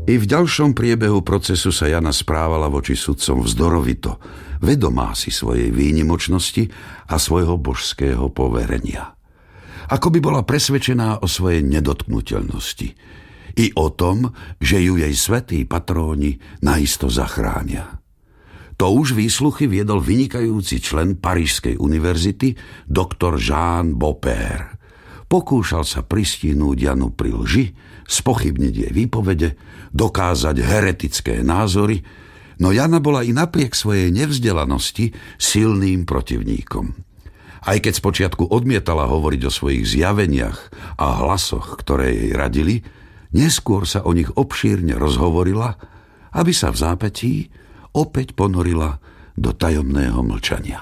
I v ďalšom priebehu procesu sa Jana správala voči sudcom vzdorovito, vedomá si svojej výnimočnosti a svojho božského poverenia. Ako by bola presvedčená o svojej nedotknuteľnosti i o tom, že ju jej svätí patróni naisto zachránia. To už výsluchy viedol vynikajúci člen Parížskej univerzity, doktor Jean Beaupère. Pokúšal sa pristihnúť Janu pri lži, spochybniť jej výpovede, dokázať heretické názory, no Jana bola i napriek svojej nevzdelanosti silným protivníkom. Aj keď spočiatku odmietala hovoriť o svojich zjaveniach a hlasoch, ktoré jej radili, neskôr sa o nich obšírne rozhovorila, aby sa v zápätí opäť ponorila do tajomného mlčania.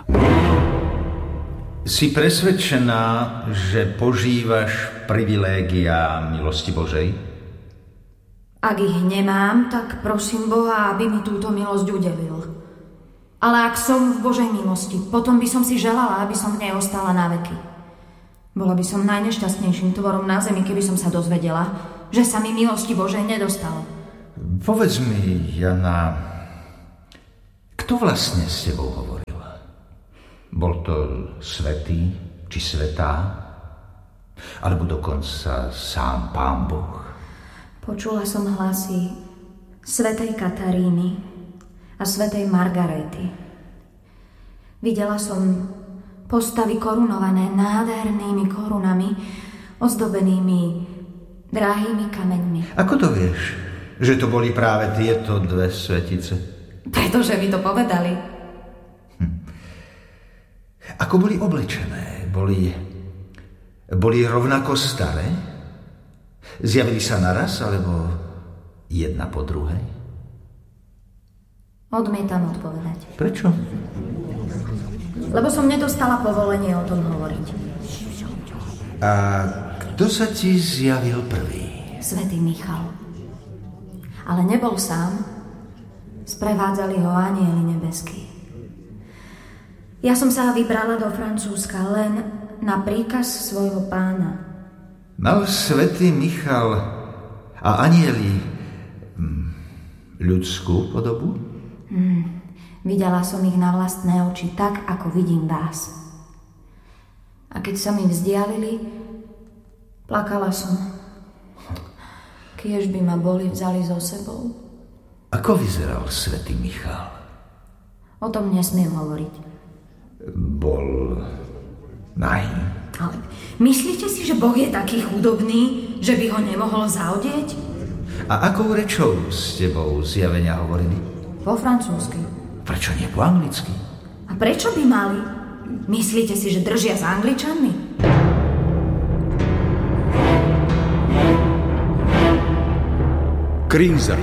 Si presvedčená, že požívaš privilégia milosti Božej? Ak ich nemám, tak prosím Boha, aby mi túto milosť udelil. Ale ak som v Božej milosti, potom by som si želala, aby som v nej ostala na veky. Bola by som najnešťastnejším tvorom na zemi, keby som sa dozvedela, že sa mi milosti Božej nedostalo. Povedz mi, Jana, kto vlastne s tebou hovoril? Bol to svätý či svätá? Alebo dokonca sám Pán Boh? Počula som hlasy svätej Kataríny a svätej Margaréty. Videla som postavy korunované nádhernými korunami, ozdobenými drahými kameňmi. Ako to vieš, že to boli práve tieto dve svetice? Pretože mi to povedali. Ako boli oblečené? Boli rovnako staré? Zjavili sa naraz, alebo jedna po druhej? Odmietam odpovedať. Prečo? Lebo som nedostala povolenie o tom hovoriť. A kto sa ti zjavil prvý? Svätý Michal. Ale nebol sám. Sprevádzali ho anjeli nebeskí. Ja som sa vybrala do Francúzska len na príkaz svojho pána. Mal svätý Michal a anjeli ľudskú podobu? Videla som ich na vlastné oči, tak ako vidím vás. A keď sa mi vzdialili, plakala som. Kiež by ma boli vzali so sebou. Ako vyzeral svätý Michal? O tom nesmiem hovoriť. Bol nahý. Ale myslíte si, že Boh je taký chudobný, že by ho nemohol zaodieť? A akou rečou s tebou zjavenia hovorili? Po francúzsky. Prečo nie po anglicky? A prečo by mali? Myslíte si, že držia s Angličanmi? Kríza.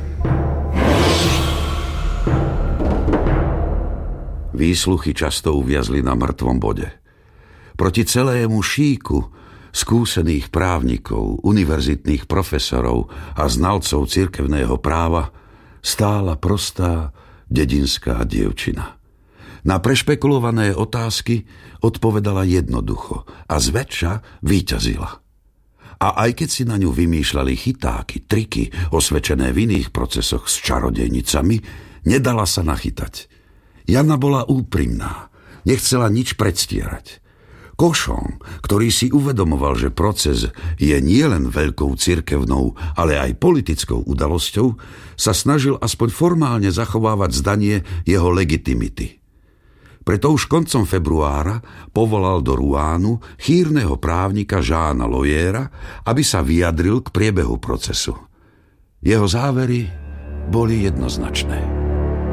Výsluchy často uviazli na mŕtvom bode. Proti celému šíku skúsených právnikov, univerzitných profesorov a znalcov cirkevného práva stála prostá dedinská dievčina. Na prešpekulované otázky odpovedala jednoducho a zväčša víťazila. A aj keď si na ňu vymýšľali chytáky, triky, osvedčené v iných procesoch s čarodejnicami, nedala sa nachytať. Jana bola úprimná, nechcela nič predstierať. Cochon, ktorý si uvedomoval, že proces je nielen veľkou cirkevnou, ale aj politickou udalosťou, sa snažil aspoň formálne zachovávať zdanie jeho legitimity. Preto už koncom februára povolal do Rouenu chýrneho právnika Jeana Loyera, aby sa vyjadril k priebehu procesu. Jeho závery boli jednoznačné.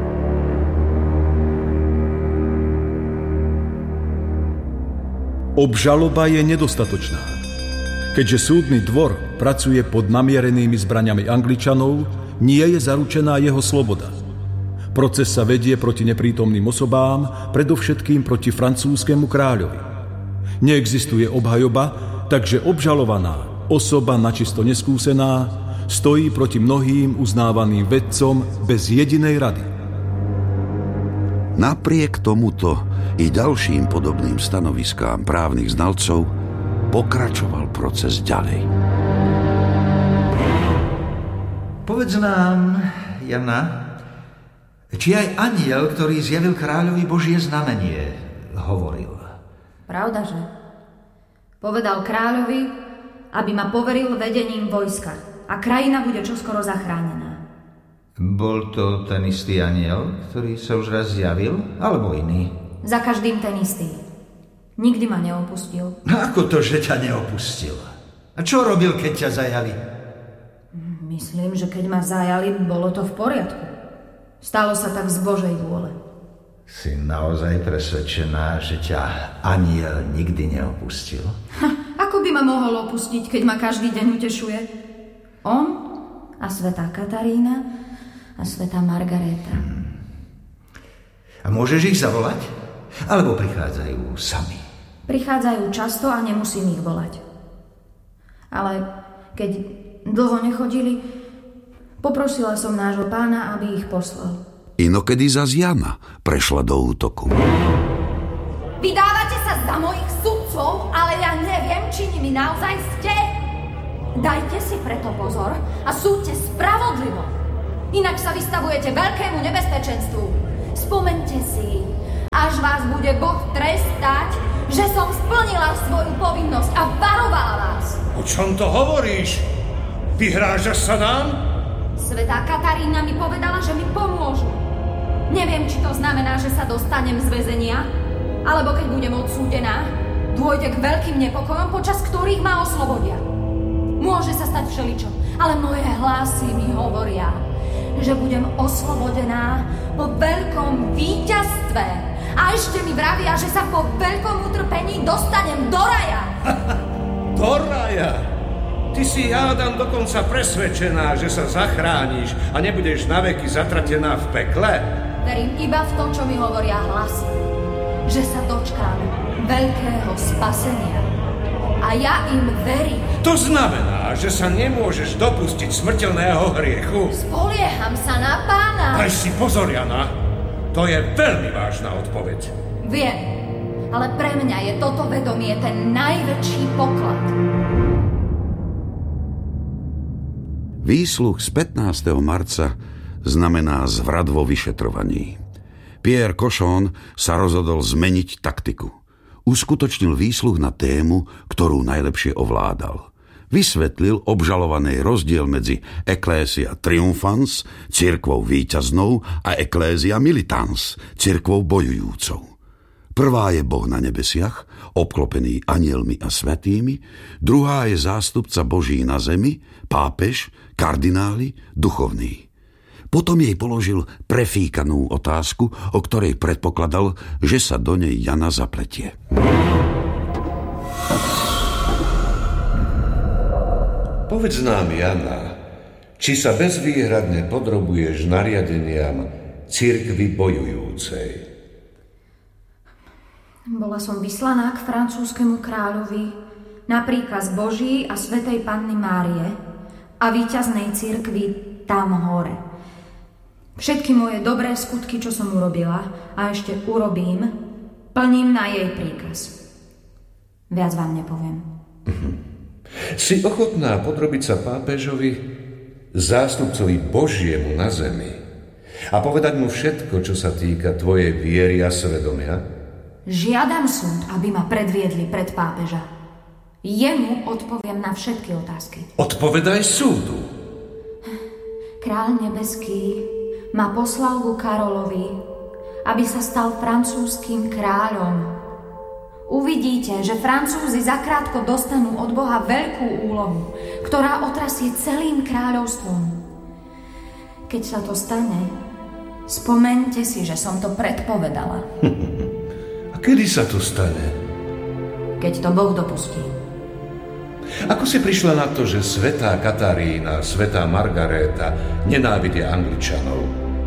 Obžaloba je nedostatočná. Keďže súdny dvor pracuje pod namierenými zbraňami Angličanov, nie je zaručená jeho sloboda. Proces sa vedie proti neprítomným osobám, predovšetkým proti francúzskému kráľovi. Neexistuje obhajoba, takže obžalovaná osoba načisto neskúsená stojí proti mnohým uznávaným vedcom bez jedinej rady. Napriek tomuto i ďalším podobným stanoviskám právnych znalcov pokračoval proces ďalej. Povedz nám, Jana, či aj anjel, ktorý zjavil kráľovi Božie znamenie, hovoril. Pravdaže. Povedal kráľovi, aby ma poveril vedením vojska a krajina bude čoskoro zachránená. Bol to ten istý anjel, ktorý sa už raz zjavil, alebo iný? Za každým ten istý. Nikdy ma neopustil. No ako to, že ťa neopustil? A čo robil, keď ťa zajali? Myslím, že keď ma zajali, bolo to v poriadku. Stalo sa tak z Božej vôle. Si naozaj presvedčená, že ťa anjel nikdy neopustil? Ako by ma mohol opustiť, keď ma každý deň utešuje? On a svätá Katarína a svätá Margaréta. A môžeš ich zavolať? Alebo prichádzajú sami? Prichádzajú často a nemusím ich volať. Ale keď dlho nechodili, poprosila som nášho pána, aby ich poslal. Inokedy zas Jana prešla do útoku. Vydávate sa za mojich sudcov, ale ja neviem, či nimi naozaj ste. Dajte si preto pozor a súďte spravodlivo. Inak sa vystavujete veľkému nebezpečenstvu. Spomeňte si, až vás bude Boh trestať, že som splnila svoju povinnosť a varovala vás. O čom to hovoríš? Vyhrážaš sa nám? Svätá Katarína mi povedala, že mi pomôžu. Neviem, či to znamená, že sa dostanem z väzenia, alebo keď budem odsúdená, dôjde k veľkým nepokojom, počas ktorých ma oslobodia. Môže sa stať všeličo, ale moje hlasy mi hovoria, že budem oslobodená po veľkom víťazstve. A ešte mi vravia, že sa po veľkom utrpení dostanem do raja. Do raja? Ty si, hádam, dokonca presvedčená, že sa zachrániš a nebudeš naveky zatratená v pekle? Verím iba v to, čo mi hovoria hlasy. Že sa dočkám veľkého spasenia. A ja im verím. To znamená, že sa nemôžeš dopustiť smrteľného hriechu? Spolieham sa na pána. Daj si pozor, Jana. To je veľmi vážna odpoveď. Viem, ale pre mňa je toto vedomie ten najväčší poklad. Výsluh z 15. marca znamená zvrat vo vyšetrovaní. Pierre Cochon sa rozhodol zmeniť taktiku. Uskutočnil výsluh na tému, ktorú najlepšie ovládal. Vysvetlil obžalovanej rozdiel medzi Ecclesia Triumphans, cirkvou víťaznou, a Ecclesia Militans, cirkvou bojujúcou. Prvá je Boh na nebesiach, obklopený anjelmi a svätými, druhá je zástupca Boží na zemi, pápež, kardináli, duchovní. Potom jej položil prefíkanú otázku, o ktorej predpokladal, že sa do nej Jana zapletie. Povedz nám, Jana, či sa bezvýhradne podrobuješ nariadeniam cirkvi bojujúcej? Bola som vyslaná k francúzskému kráľovi na príkaz Boží a svätej Panny Márie a víťaznej cirkvi tam hore. Všetky moje dobré skutky, čo som urobila a ešte urobím, plním na jej príkaz. Viac vám nepoviem. Si ochotná podrobiť sa pápežovi, zástupcovi Božiemu na zemi, a povedať mu všetko, čo sa týka tvojej viery a svedomia? Žiadam súd, aby ma predviedli pred pápeža. Jemu odpoviem na všetky otázky. Odpovedaj súdu. Kráľ nebeský ma poslal ku Karolovi, aby sa stal francúzským kráľom. Uvidíte, že Francúzi zakrátko dostanú od Boha veľkú úlohu, ktorá otrasie celým kráľovstvom. Keď sa to stane, spomeňte si, že som to predpovedala. A kedy sa to stane? Keď to Boh dopustí. Ako si prišla na to, že svätá Katarína, svätá Margaréta nenávidia Angličanov?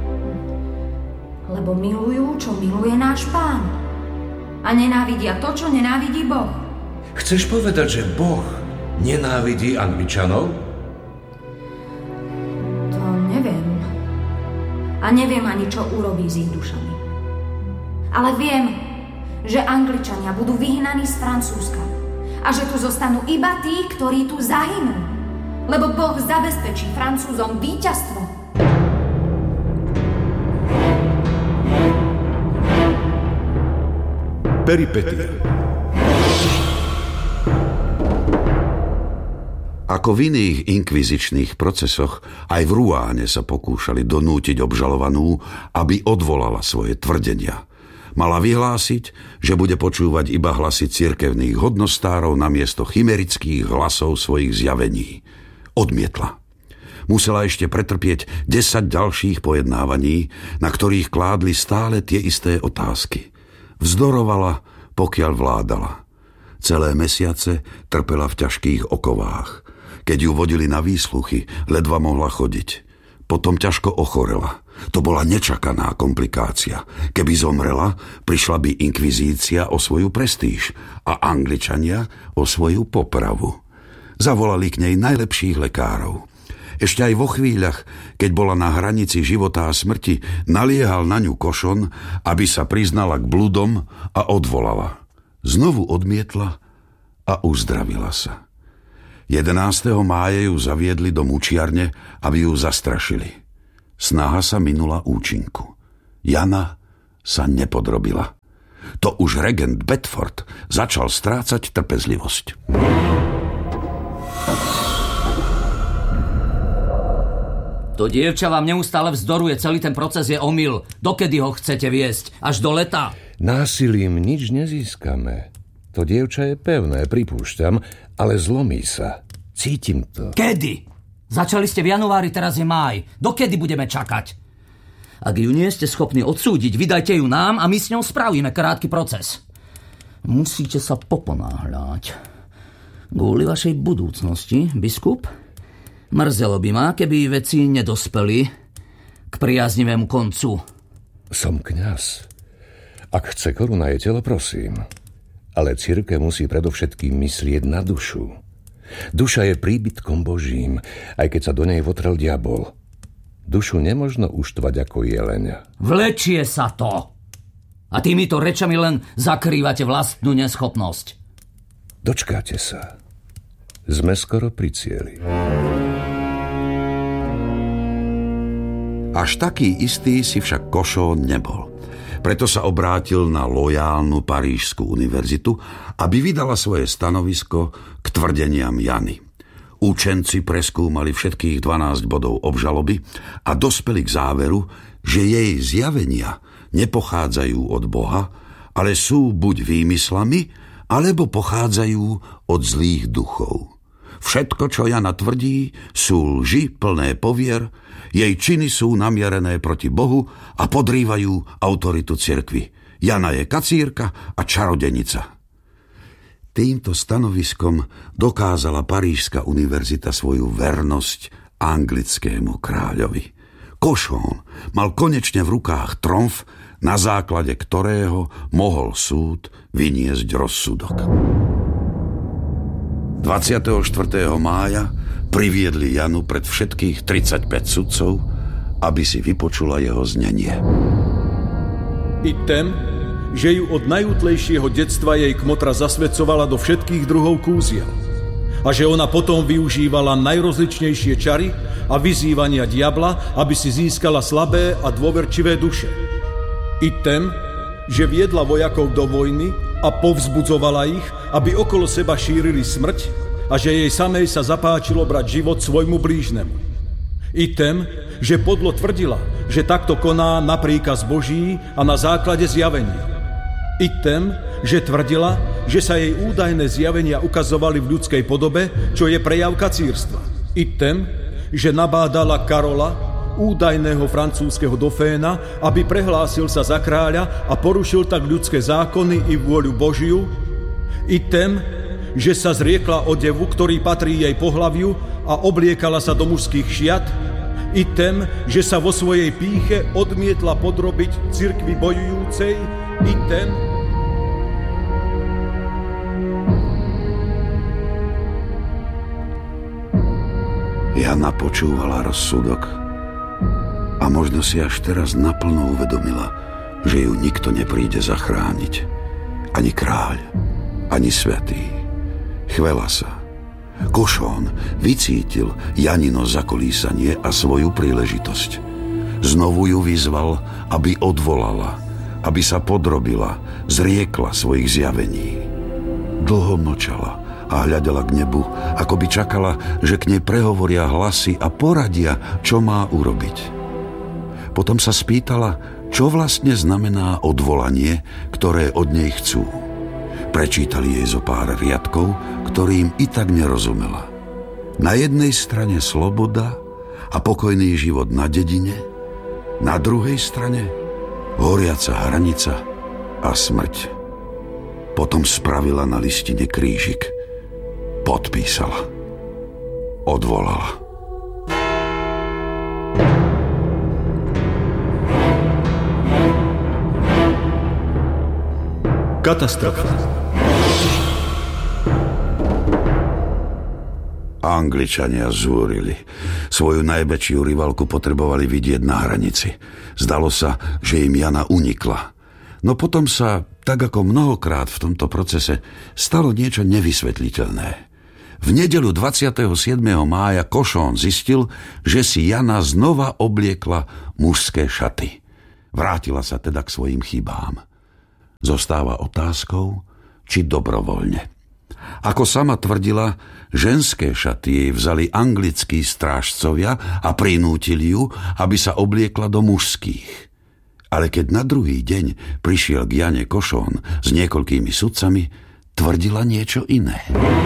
Lebo milujú, čo miluje náš Pán. A nenávidia to, čo nenávidí Boh. Chceš povedať, že Boh nenávidí Angličanov? To neviem. A neviem ani, čo urobí s ich dušami. Ale viem, že Angličania budú vyhnaní z Francúzska a že tu zostanú iba tí, ktorí tu zahynú. lebo Boh zabezpečí Francúzom víťazstvo. Peripetia. Ako v iných inkvizičných procesoch, aj v Ruáne sa pokúšali donútiť obžalovanú, aby odvolala svoje tvrdenia. Mala vyhlásiť, že bude počúvať iba hlasy cirkevných hodnostárov namiesto chimerických hlasov svojich zjavení. Odmietla. Musela ešte pretrpieť 10 ďalších pojednávaní, na ktorých kládli stále tie isté otázky. Vzdorovala, pokiaľ vládala. Celé mesiace trpela v ťažkých okovách. Keď ju vodili na výsluchy, ledva mohla chodiť. Potom ťažko ochorela. To bola nečakaná komplikácia. Keby zomrela, prišla by inkvizícia o svoju prestíž a Angličania o svoju popravu. Zavolali k nej najlepších lekárov. Ešte aj vo chvíľach, keď bola na hranici života a smrti, naliehal na ňu Cochon, aby sa priznala k bludom a odvolala. Znovu odmietla a uzdravila sa. 11. mája ju zaviedli do mučiarne, aby ju zastrašili. Snaha sa minula účinku. Jana sa nepodrobila. To už regent Bedford začal strácať trpezlivosť. To dievča vám neustále vzdoruje, celý ten proces je omyl. Dokedy ho chcete viesť? Až do leta? Násilím nič nezískame. To dievča je pevné, pripúšťam, ale zlomí sa. Cítim to. Kedy? Začali ste v januári, teraz je máj. Dokedy budeme čakať? Ak ju nie ste schopní odsúdiť, vydajte ju nám a my s ňou spravíme krátky proces. Musíte sa poponáhľať. Kvôli vašej budúcnosti, biskup? Mrzelo by ma, keby veci nedospeli k priaznivému koncu. Som kňaz. Ak chce koruna jej telo, prosím. Ale cirkev musí predovšetkým myslieť na dušu. Duša je príbytkom Božím, aj keď sa do nej votrel diabol. Dušu nemožno uštvať ako jeleňa. Vlečie sa to. A týmito rečami len zakrývate vlastnú neschopnosť. Dočkáte sa. Sme skoro pri cieli. Až taký istý si však Cochon nebol. Preto sa obrátil na lojálnu Parížskú univerzitu, aby vydala svoje stanovisko k tvrdeniam Jany. Učenci preskúmali všetkých 12 bodov obžaloby a dospeli k záveru, že jej zjavenia nepochádzajú od Boha, ale sú buď výmyslami, alebo pochádzajú od zlých duchov. Všetko, čo Jana tvrdí, sú lži plné povier, jej činy sú namierené proti Bohu a podrývajú autoritu cirkvi. Jana je kacírka a čarodenica. Týmto stanoviskom dokázala Parížska univerzita svoju vernosť anglickému kráľovi. Cochon mal konečne v rukách tromf, na základe ktorého mohol súd vyniesť rozsudok. 24. mája priviedli Janu pred všetkých 35 sudcov, aby si vypočula jeho znenie. I ten, že ju od najútlejšieho detstva jej kmotra zasvedcovala do všetkých druhov kúziel a že ona potom využívala najrozličnejšie čary a vyzývania diabla, aby si získala slabé a dôverčivé duše. I ten, že viedla vojakov do vojny a povzbudzovala ich, aby okolo seba šírili smrť a že jej samej sa zapáčilo brať život svojmu blížnemu. I ten, že podlo tvrdila, že takto koná na príkaz Boží a na základe zjavení. I ten, že tvrdila, že sa jej údajné zjavenia ukazovali v ľudskej podobe, čo je prejav kacírstva. I ten, že nabádala Karola, údajného francúzskeho doféna, aby prehlásil sa za kráľa a porušil tak ľudské zákony i vôľu Božiu. I ten, že sa zriekla odevu, ktorý patrí jej pohlaviu a obliekala sa do mužských šiat. I ten, že sa vo svojej pýche odmietla podrobiť cirkvi bojujúcej. I ten, Jana počúvala rozsudok a možno si až teraz naplno uvedomila, že ju nikto nepríde zachrániť. Ani kráľ, ani svätý. Chvela sa. Košón vycítil Janino zakolísanie a svoju príležitosť. Znovu ju vyzval, aby odvolala, aby sa podrobila, zriekla svojich zjavení. Dlho mlčala a hľadela k nebu, ako by čakala, že k nej prehovoria hlasy a poradia, čo má urobiť. Potom sa spýtala, čo vlastne znamená odvolanie, ktoré od nej chcú. Prečítali jej zo pár riadkov, ktorým i tak nerozumela. Na jednej strane sloboda a pokojný život na dedine, na druhej strane horiaca hranica a smrť. Potom spravila na listine krížik. Podpísala. Odvolala. Katastrofa. Angličania zúrili. Svoju najväčšiu rivalku potrebovali vidieť na hranici. Zdalo sa, že im Jana unikla. No potom sa, tak ako mnohokrát v tomto procese, stalo niečo nevysvetliteľné. V nedeľu 27. mája Košón zistil, že si Jana znova obliekla mužské šaty. Vrátila sa teda k svojim chybám. Zostáva otázkou, či dobrovoľne. Ako sama tvrdila, ženské šaty jej vzali anglickí strážcovia a prinútili ju, aby sa obliekla do mužských. Ale keď na druhý deň prišiel k Jane Košón s niekoľkými sudcami, tvrdila niečo iné.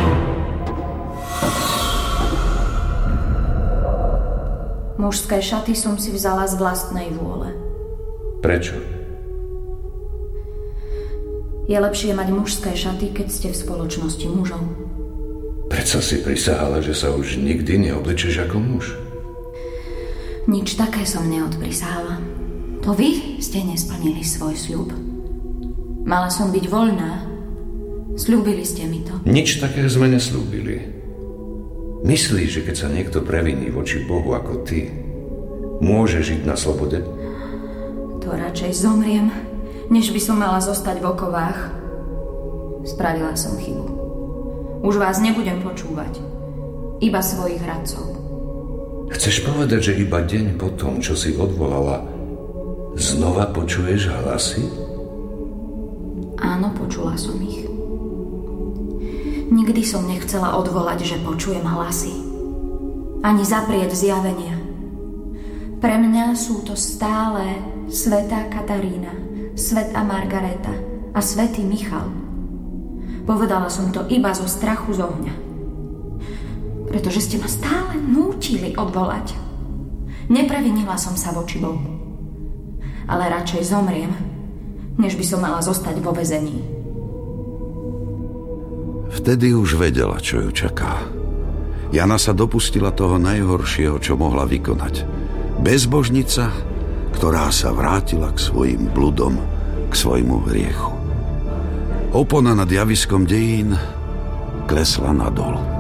Mužské šaty som si vzala z vlastnej vôle. Prečo? Je lepšie mať mužské šaty, keď ste v spoločnosti mužov. Prečo si prisahala, že sa už nikdy neoblečeš ako muž? Nič také som neodprisahala. To vy ste nesplnili svoj sľub. Mala som byť voľná. Sľúbili ste mi to. Nič také sme nesľúbili. Myslíš, že keď sa niekto previní voči Bohu ako ty, môže žiť na slobode? To radšej zomriem, než by som mala zostať v okovách. Spravila som chybu. Už vás nebudem počúvať. Iba svojich radcov. Chceš povedať, že iba deň po tom, čo si odvolala, znova počuješ hlasy? Áno, počula som ich. Nikdy som nechcela odvolať, že počujem hlasy. Ani zaprieť zjavenia. Pre mňa sú to stále svätá Katarína, svätá Margareta a svätý Michal. Povedala som to iba zo strachu z ohňa. Pretože ste ma stále nútili odvolať. Neprevinila som sa voči Bohu. Ale radšej zomriem, než by som mala zostať vo väzení. Vtedy už vedela, čo ju čaká. Jana sa dopustila toho najhoršieho, čo mohla vykonať. Bezbožnica, ktorá sa vrátila k svojim bludom, k svojmu hriechu. Opona nad javiskom dejín klesla nadol.